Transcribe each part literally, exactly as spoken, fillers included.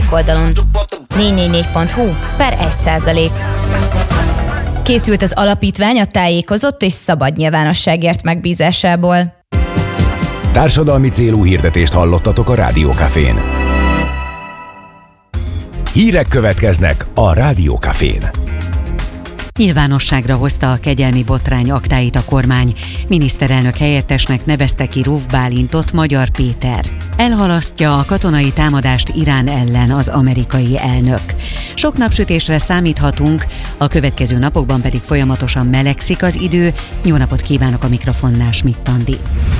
oldalon. négy négy négy pont hu per egy százalék. Készült az alapítvány a tájékozott és szabad nyilvánosságért megbízásából. Társadalmi célú hirdetést hallottatok a Rádió Cafén. Hírek következnek a Rádió Cafén. Nyilvánosságra hozta a kegyelmi botrány aktáit a kormány. Miniszterelnök helyettesnek nevezte ki Ruf Bálintot Magyar Péter. Elhalasztja a katonai támadást Irán ellen az amerikai elnök. Sok napsütésre számíthatunk, a következő napokban pedig folyamatosan melegszik az idő. Jó napot kívánok, a mikrofonnál Schmidt Andi.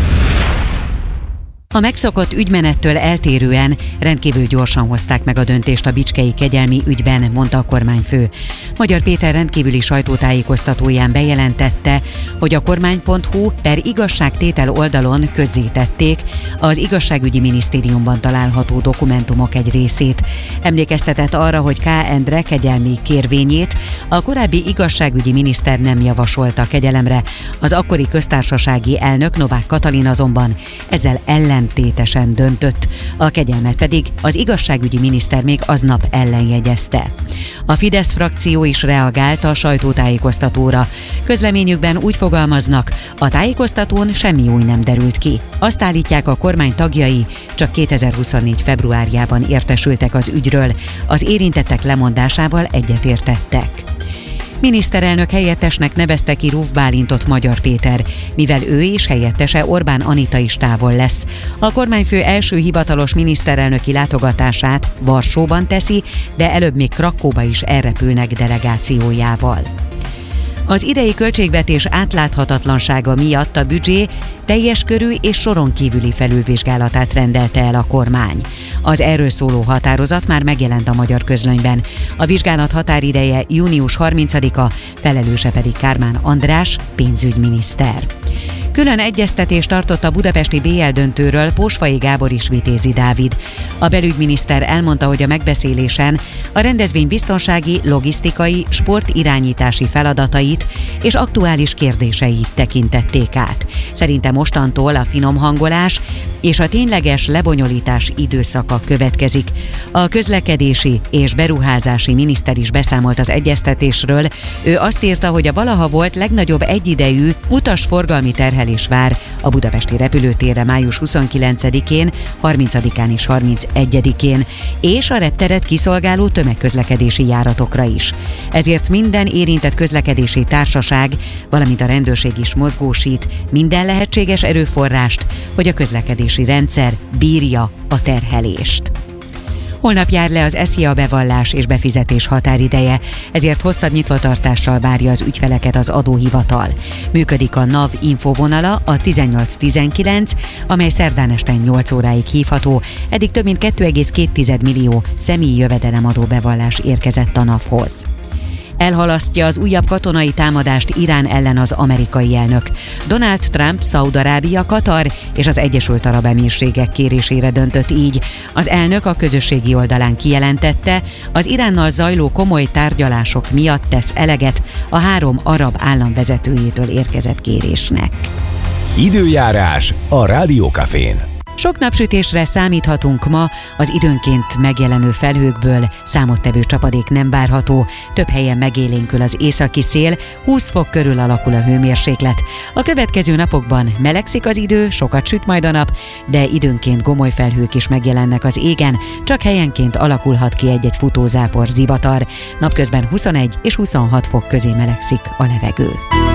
A megszokott ügymenettől eltérően rendkívül gyorsan hozták meg a döntést a bicskei kegyelmi ügyben, mondta a kormányfő. Magyar Péter rendkívüli sajtótájékoztatóján bejelentette, hogy a kormány pont hu per igazságtétel oldalon közzétették az igazságügyi minisztériumban található dokumentumok egy részét. Emlékeztetett arra, hogy K. Endre kegyelmi kérvényét a korábbi igazságügyi miniszter nem javasolta kegyelemre. Az akkori köztársasági elnök Novák Katalin azonban ezzel ellen ellentétesen döntött, a kegyelmet pedig az igazságügyi miniszter még aznap ellenjegyezte. A Fidesz frakció is reagált a sajtótájékoztatóra. Közleményükben úgy fogalmaznak, a tájékoztatón semmi új nem derült ki. Azt állítják, a kormány tagjai csak kétezer-huszonnégy februárjában értesültek az ügyről, az érintettek lemondásával egyetértettek. Miniszterelnök helyettesnek nevezte ki Ruf Bálintot Magyar Péter, mivel ő és helyettese Orbán Anita is távol lesz. A kormányfő első hivatalos miniszterelnöki látogatását Varsóban teszi, de előbb még Krakóba is elrepülnek delegációjával. Az idei költségvetés átláthatatlansága miatt a büdzsé teljes körű és soron kívüli felülvizsgálatát rendelte el a kormány. Az erről szóló határozat már megjelent a Magyar Közlönyben. A vizsgálat határideje június harmincadika, felelőse pedig Kármán András, pénzügyminiszter. Külön egyeztetést tartott a budapesti bé el döntőről Pósfai Gábor és Vitézi Dávid. A belügyminiszter elmondta, hogy a megbeszélésen a rendezvény biztonsági, logisztikai, sportirányítási feladatait és aktuális kérdéseit tekintették át. Szerinte mostantól a finomhangolás és a tényleges lebonyolítás időszaka következik. A közlekedési és beruházási miniszter is beszámolt az egyeztetésről. Ő azt írta, hogy a valaha volt legnagyobb egyidejű utasforgalmi terhelés vár a budapesti repülőtérre május huszonkilencedikén, harmincadikán és harmincegyedikén, és a repteret kiszolgáló tömegközlekedési járatokra is. Ezért minden érintett közlekedési társaság, valamint a rendőrség is mozgósít minden lehetséges erőforrást, hogy a közlekedési rendszer bírja a terhelést. Holnap jár le az es zé i á bevallás és befizetés határideje, ezért hosszabb nyitvatartással várja az ügyfeleket az adóhivatal. Működik a NAV infovonala, a tizennyolc tizenkilenc, amely szerdán este nyolc óráig hívható. Eddig több mint két egész két millió személyi jövedelemadó bevallás érkezett a NAV-hoz. Elhalasztja az újabb katonai támadást Irán ellen az amerikai elnök. Donald Trump, Szaúd-Arábia, Katar és az Egyesült Arab Emírségek kérésére döntött így. Az elnök a közösségi oldalán kijelentette, az Iránnal zajló komoly tárgyalások miatt tesz eleget a három arab állam vezetőjétől érkezett kérésnek. Időjárás a Rádió Cafén. Sok napsütésre számíthatunk ma, az időnként megjelenő felhőkből számottevő csapadék nem várható, több helyen megélénkül az északi szél, húsz fok körül alakul a hőmérséklet. A következő napokban melegszik az idő, sokat süt majd a nap, de időnként gomoly felhők is megjelennek az égen, csak helyenként alakulhat ki egy-egy futózápor, zivatar. Napközben huszonegy és huszonhat fok közé melegszik a levegő.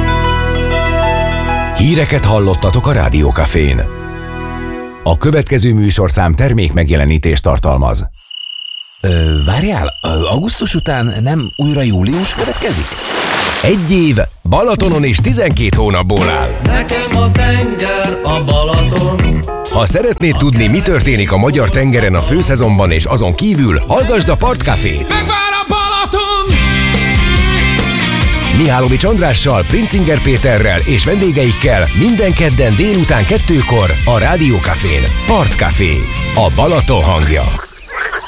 Híreket hallottatok a Rádió Cafén. A következő műsorszám termék megjelenítést tartalmaz. Ö, várjál, augusztus után nem újra július következik? Egy év Balatonon is tizenkét hónapból áll. Nekem a tenger a Balaton. Ha szeretnéd tudni, mi történik a magyar tengeren a főszezonban és azon kívül, hallgasd a Partcafét. Megvár a Balaton! Mihálovics Andrással, Princinger Péterrel és vendégeikkel minden kedden délután kettőkor a Rádió Cafén. Partcafé, a Balaton hangja.